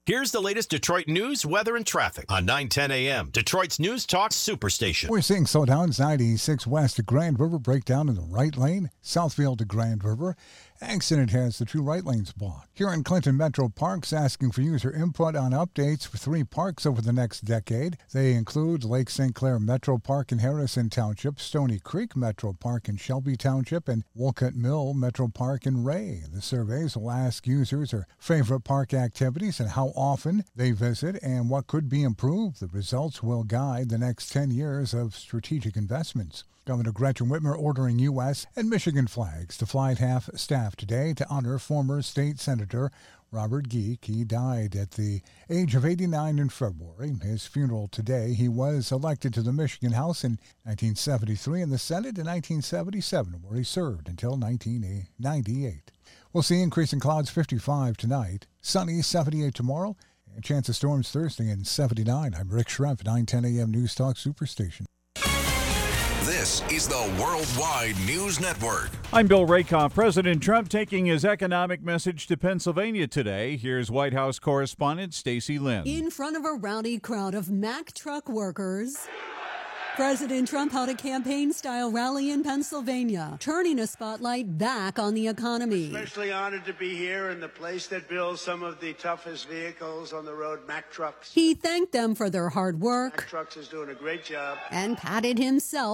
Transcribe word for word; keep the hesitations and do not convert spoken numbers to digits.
Here's the latest Detroit news, weather, and traffic on nine ten A M, Detroit's News Talk Superstation. We're seeing slowdowns ninety-six west to Grand River, breakdown in the right lane, Southfield to Grand River. Accident has the two right lanes blocked. Here in Clinton Metro Parks, asking for user input on updates for three parks over the next decade. They include Lake Saint Clair Metro Park in Harrison Township, Stony Creek Metro Park in Shelby Township, and Wolcott Mill Metro Park in Ray. The surveys will ask users their favorite park activities and how often they visit and what could be improved. The results will guide the next ten years of strategic investments. Governor Gretchen Whitmer ordering U S and Michigan flags to fly at half-staff today to honor former state senator Robert Geek. He died at the age of eighty-nine in February. His funeral today. He was elected to the Michigan House in nineteen seventy-three and the Senate in nineteen seventy-seven, where he served until nineteen ninety-eight. We'll see increasing clouds, fifty-five tonight, sunny, seventy-eight tomorrow, and chance of storms Thursday and seventy-nine. I'm Rick Schrempf, nine ten A M News Talk Superstation. This is the Worldwide News Network. I'm Bill Rakoff. President Trump taking his economic message to Pennsylvania today. Here's White House correspondent Stacey Lynn. In front of a rowdy crowd of Mack truck workers, President Trump held a campaign-style rally in Pennsylvania, turning a spotlight back on the economy. Especially honored to be here in the place that builds some of the toughest vehicles on the road, Mack Trucks. He thanked them for their hard work. Mack Trucks is doing a great job. And patted himself